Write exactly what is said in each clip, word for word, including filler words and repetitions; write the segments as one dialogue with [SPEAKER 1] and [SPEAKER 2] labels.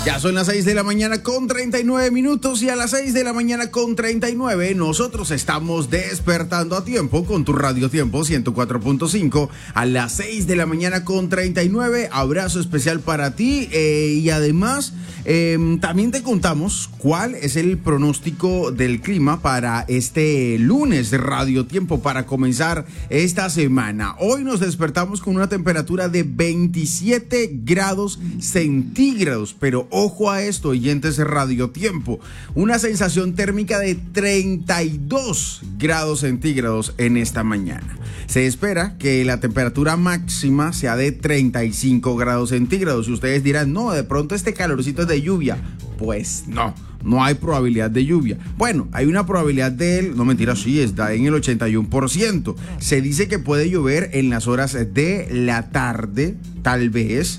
[SPEAKER 1] Ya son las seis de la mañana con treinta y nueve minutos y a las seis de la mañana con treinta y nueve nosotros estamos despertando a tiempo con tu Radio Tiempo ciento cuatro punto cinco. A las seis de la mañana con treinta y nueve, abrazo especial para ti eh, y además eh, también te contamos cuál es el pronóstico del clima para este lunes de Radio Tiempo para comenzar esta semana. Hoy nos despertamos con una temperatura de veintisiete grados centígrados, pero ojo a esto, oyentes de Radio Tiempo, una sensación térmica de treinta y dos grados centígrados en esta mañana. Se espera que la temperatura máxima sea de treinta y cinco grados centígrados. Y ustedes dirán, no, de pronto este calorcito es de lluvia. Pues no, no hay probabilidad de lluvia. Bueno, hay una probabilidad de, no mentira, sí, está en el ochenta y uno por ciento. Se dice que puede llover en las horas de la tarde, tal vez.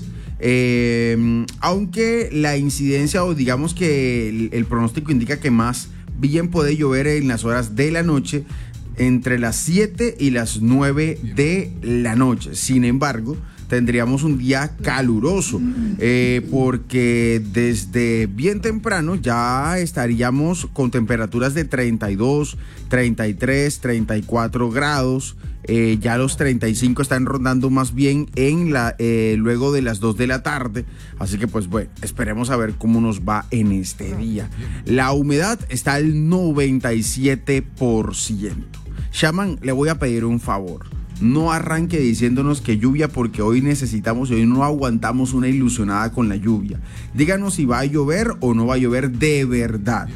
[SPEAKER 1] Eh, aunque la incidencia o digamos que el, el pronóstico indica que más bien puede llover en las horas de la noche, entre las siete y las nueve de la noche. Sin embargo, tendríamos un día caluroso eh, porque desde bien temprano ya estaríamos con temperaturas de treinta y dos, treinta y tres, treinta y cuatro grados. Eh, ya los treinta y cinco están rondando más bien en la eh, luego de las dos de la tarde. Así que pues bueno, esperemos a ver cómo nos va en este día. La humedad está al noventa y siete por ciento. Shaman, le voy a pedir un favor. No arranque diciéndonos que lluvia porque hoy necesitamos y hoy no aguantamos una ilusionada con la lluvia. Díganos si va a llover o no va a llover de verdad.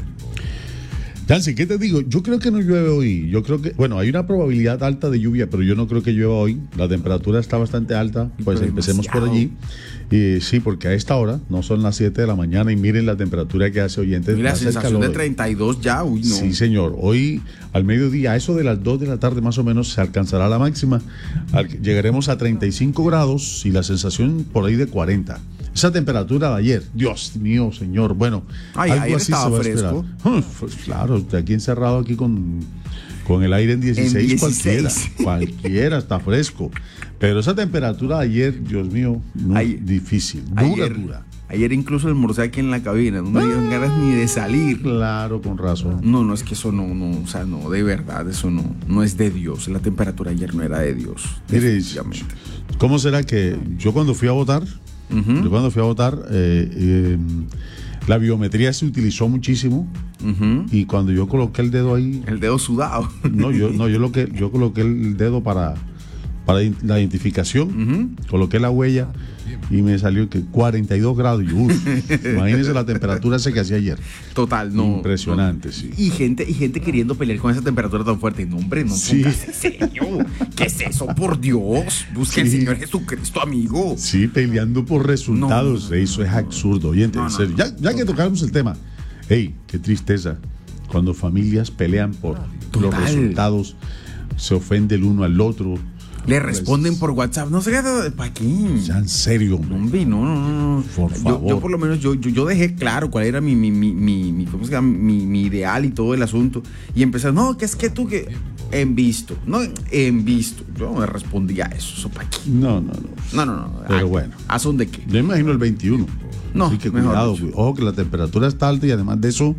[SPEAKER 2] Jancy, ¿qué te digo? Yo creo que no llueve hoy. Yo creo que, bueno, hay una probabilidad alta de lluvia, pero yo no creo que llueva hoy. La temperatura está bastante alta. Pues pero empecemos demasiado. Por allí. Y sí, porque a esta hora no son las siete de la mañana y miren la temperatura que hace, oyentes.
[SPEAKER 1] Y la sensación de treinta y dos ya, uy, no.
[SPEAKER 2] Sí, señor. Hoy al mediodía, a eso de las dos de la tarde más o menos, se alcanzará la máxima. Llegaremos a treinta y cinco grados y la sensación por ahí de cuarenta. Esa temperatura de ayer, Dios mío, señor. Bueno,
[SPEAKER 1] Ay, algo así se va a esperar.
[SPEAKER 2] Pues claro, aquí encerrado aquí con, con el aire en dieciséis, en dieciséis. cualquiera. Cualquiera está fresco. Pero esa temperatura de ayer, Dios mío, no ayer, difícil, dura,
[SPEAKER 1] ayer,
[SPEAKER 2] dura.
[SPEAKER 1] Ayer incluso almorcé aquí en la cabina, no me dieron ganas ni de salir.
[SPEAKER 2] Claro, con razón.
[SPEAKER 1] No, no, es que eso no, no, o sea, no, de verdad, eso no, no es de Dios. La temperatura ayer no era de Dios.
[SPEAKER 2] Mire, ¿cómo será que yo cuando fui a votar, uh-huh. yo cuando fui a votar, eh, eh, la biometría se utilizó muchísimo uh-huh. y cuando yo coloqué el dedo ahí,
[SPEAKER 1] el dedo sudado.
[SPEAKER 2] No, yo, no, yo lo que, yo coloqué el dedo para para la identificación, uh-huh. coloqué la huella y me salió que cuarenta y dos grados. Y, uf, imagínense la temperatura esa que hacía ayer.
[SPEAKER 1] Total, no.
[SPEAKER 2] Impresionante,
[SPEAKER 1] no.
[SPEAKER 2] sí.
[SPEAKER 1] Y gente, y gente queriendo pelear con esa temperatura tan fuerte. No, hombre, no
[SPEAKER 2] sí.
[SPEAKER 1] póngase serio. ¿Qué es eso? Por Dios. Busque sí. al Señor Jesucristo, amigo.
[SPEAKER 2] Sí, peleando por resultados. No, no, eso no, es absurdo. Oye, no, en serio. No, no, ya ya que tocamos el tema. Ey, qué tristeza. Cuando familias pelean por Total. los resultados, se ofende el uno al otro.
[SPEAKER 1] Le responden por WhatsApp, no sé qué, ¿para qué?
[SPEAKER 2] Ya en serio,
[SPEAKER 1] hombre. No, no, no, no.
[SPEAKER 2] Por favor.
[SPEAKER 1] Yo, yo por lo menos, yo, yo, yo dejé claro cuál era mi, mi, mi, mi, mi, ¿cómo se llama? Mi, mi ideal y todo el asunto. Y empezaron, no, que es que tú que en visto, no, en visto. Yo no me respondía a eso, ¿eso para qué?
[SPEAKER 2] No, no, no.
[SPEAKER 1] No, no, no.
[SPEAKER 2] Pero
[SPEAKER 1] ¿A,
[SPEAKER 2] bueno.
[SPEAKER 1] ¿A son de qué?
[SPEAKER 2] Yo imagino el veintiuno.
[SPEAKER 1] No,
[SPEAKER 2] así que cuidado, ojo que la temperatura está alta y además de eso,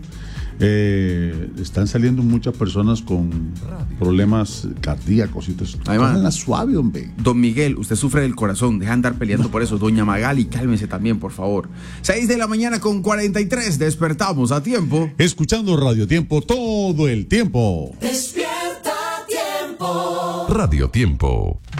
[SPEAKER 2] Eh, están saliendo muchas personas con problemas cardíacos y todo eso.
[SPEAKER 1] Además,
[SPEAKER 2] la suave, hombre.
[SPEAKER 1] Don Miguel, usted sufre del corazón, deja de andar peleando por eso. Doña Magali, cálmese también, por favor. seis de la mañana con cuarenta y tres, despertamos a tiempo.
[SPEAKER 2] Escuchando Radio Tiempo todo el tiempo.
[SPEAKER 3] Despierta Tiempo.
[SPEAKER 4] Radio Tiempo.